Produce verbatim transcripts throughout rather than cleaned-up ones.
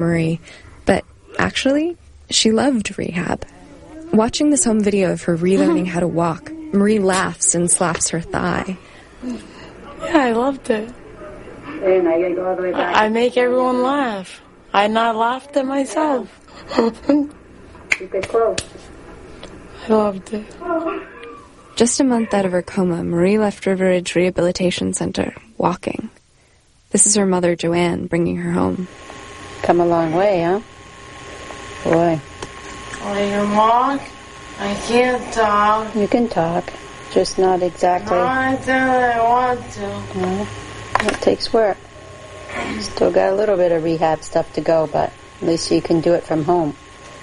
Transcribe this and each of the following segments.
Marie, but actually, she loved rehab. Watching this home video of her relearning how to walk, Marie laughs and slaps her thigh. Yeah, I loved it. I make everyone laugh. I not laughed at myself. I loved it. Just a month out of her coma, Marie left River Ridge Rehabilitation Center, walking. This is her mother, Joanne, bringing her home. Come a long way, huh? Boy. I can walk. I can't talk. You can talk, just not exactly. Not that I want to. Well, it takes work. Still got a little bit of rehab stuff to go, but at least you can do it from home.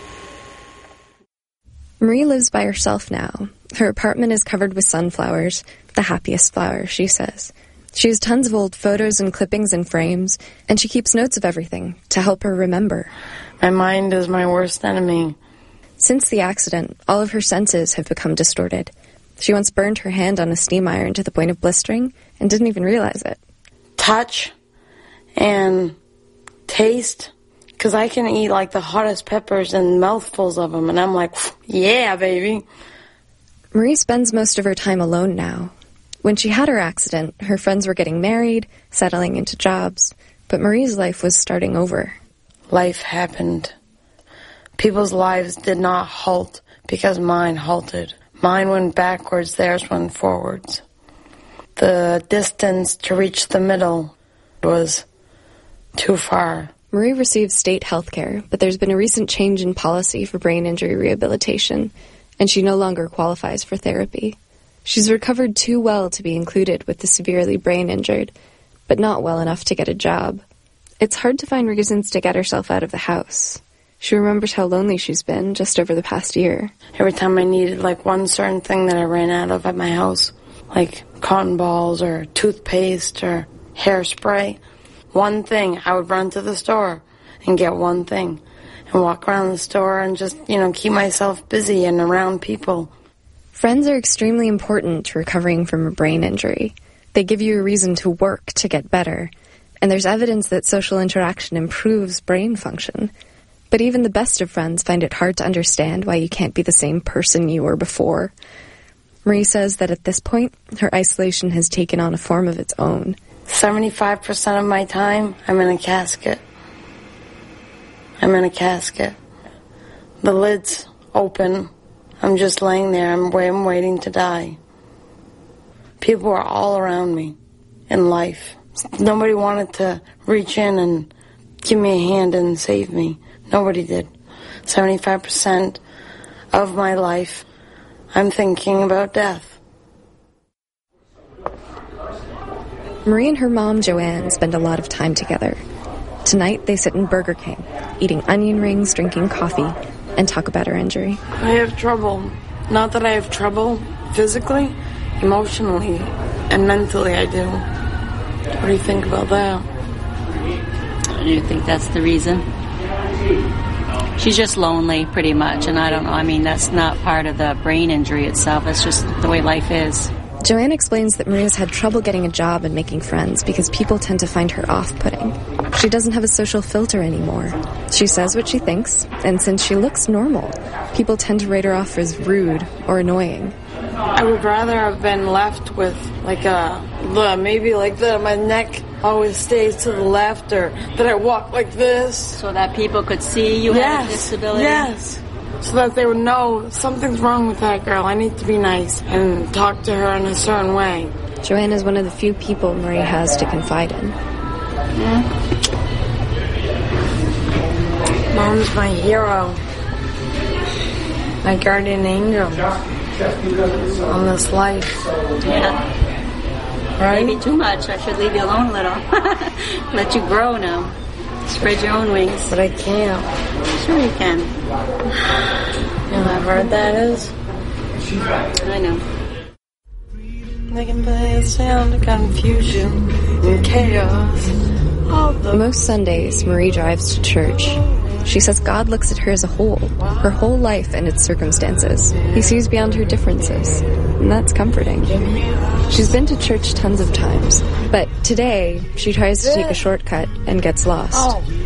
Marie lives by herself now. Her apartment is covered with sunflowers, the happiest flower, she says. She has tons of old photos and clippings and frames, and she keeps notes of everything to help her remember. My mind is my worst enemy. Since the accident, all of her senses have become distorted. She once burned her hand on a steam iron to the point of blistering and didn't even realize it. Touch and taste, because I can eat like the hottest peppers and mouthfuls of them, and I'm like, yeah, baby. Marie spends most of her time alone now. When she had her accident, her friends were getting married, settling into jobs, but Marie's life was starting over. Life happened. People's lives did not halt because mine halted. Mine went backwards, theirs went forwards. The distance to reach the middle was too far. Marie receives state health care, but there's been a recent change in policy for brain injury rehabilitation, and she no longer qualifies for therapy. She's recovered too well to be included with the severely brain injured, but not well enough to get a job. It's hard to find reasons to get herself out of the house. She remembers how lonely she's been just over the past year. Every time I needed like one certain thing that I ran out of at my house, like cotton balls or toothpaste or hairspray, one thing, I would run to the store and get one thing and walk around the store and just, you know, keep myself busy and around people. Friends are extremely important to recovering from a brain injury. They give you a reason to work to get better, and there's evidence that social interaction improves brain function. But even the best of friends find it hard to understand why you can't be the same person you were before. Marie says that at this point, her isolation has taken on a form of its own. seventy-five percent of my time, I'm in a casket. I'm in a casket. The lid's open. I'm just laying there. I'm, I'm waiting to die. People are all around me in life. Nobody wanted to reach in and give me a hand and save me. Nobody did. seventy-five percent of my life, I'm thinking about death. Marie and her mom, Joanne, spend a lot of time together. Tonight, they sit in Burger King, eating onion rings, drinking coffee, and talk about her injury. I have trouble. Not that I have trouble physically, emotionally, and mentally I do. What do you think about that? Do you think that's the reason? She's just lonely, pretty much, and I don't know. I mean, that's not part of the brain injury itself. It's just the way life is. Joanne explains that Maria's had trouble getting a job and making friends because people tend to find her off-putting. She doesn't have a social filter anymore. She says what she thinks, and since she looks normal, people tend to write her off as rude or annoying. I would rather have been left with, like, a, the, maybe like the, my neck always stays to the left, or that I walk like this. So that people could see you yes, have a disability? Yes, so that they would know something's wrong with that girl. I need to be nice and talk to her in a certain way. Joanne is one of the few people Marie has to confide in. Yeah. Mom's my hero. My guardian angel on this life. Yeah. Right? Maybe too much. I should leave you alone a little. Let you grow now. Spread your own wings. But I can't. Sure you can. You know how hard that is? I know. They can play a sound of confusion and chaos. All the Most Sundays, Marie drives to church. She says God looks at her as a whole, her whole life and its circumstances. He sees beyond her differences, and that's comforting. She's been to church tons of times, but today she tries to take a shortcut and gets lost. Oh.